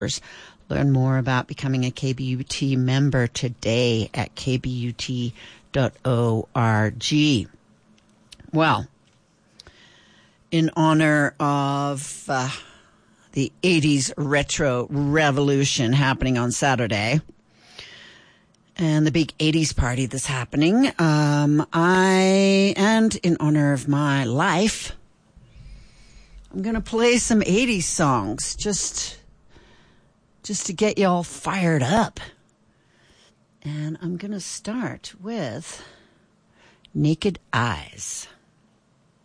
Learn more about becoming a KBUT member today at kbut.org. Well, in honor of the 80s retro revolution happening on Saturday and the big 80s party that's happening, and in honor of my life, I'm going to play some 80s songs just to get you all fired up. And I'm going to start with Naked Eyes.